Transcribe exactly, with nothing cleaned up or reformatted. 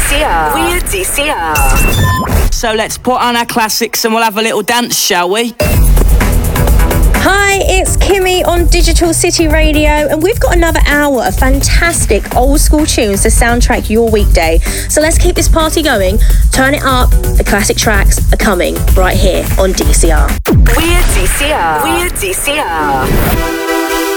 C R. We're D C R. So let's put on our classics and we'll have a little dance, shall we? Hi, it's Kimmy on Digital City Radio, and we've got another hour of fantastic old school tunes to soundtrack your weekday. So let's keep this party going. Turn it up. The classic tracks are coming right here on D C R. We're D C R. We're D C R.